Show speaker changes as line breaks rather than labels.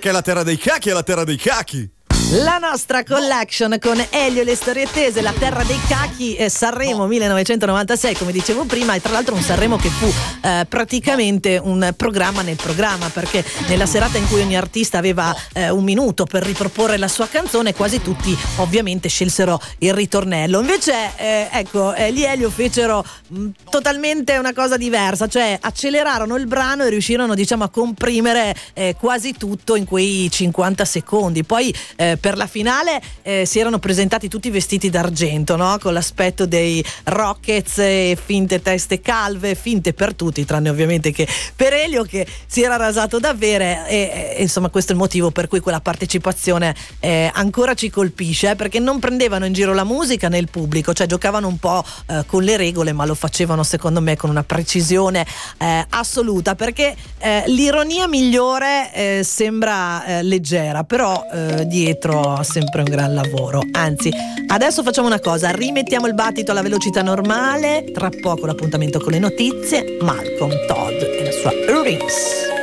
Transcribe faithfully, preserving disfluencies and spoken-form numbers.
perché la terra dei cacchi è la terra dei cacchi.
La nostra collection con Elio e le storie tese, la terra dei cacchi, eh, Sanremo millenovecentonovantasei, come dicevo prima, e tra l'altro un Sanremo che fu eh, praticamente un programma nel programma, perché nella serata in cui ogni artista aveva eh, un minuto per riproporre la sua canzone, quasi tutti ovviamente scelsero il ritornello. Invece eh, ecco, eh, gli Elio fecero mh, totalmente una cosa diversa, cioè accelerarono il brano e riuscirono, diciamo, a comprimere eh, quasi tutto in quei cinquanta secondi. Poi eh, per la finale eh, si erano presentati tutti vestiti d'argento, no? Con l'aspetto dei Rockets e finte teste calve, finte per tutti, tranne ovviamente che per Elio, che si era rasato davvero, e, e insomma questo è il motivo per cui quella partecipazione eh, ancora ci colpisce, eh, perché non prendevano in giro la musica né il pubblico, cioè giocavano un po' eh, con le regole, ma lo facevano secondo me con una precisione eh, assoluta, perché eh, l'ironia migliore eh, sembra eh, leggera, però eh, dietro sempre un gran lavoro. Anzi, adesso facciamo una cosa, rimettiamo il battito alla velocità normale, tra poco l'appuntamento con le notizie, Malcolm Todd e la sua Rings.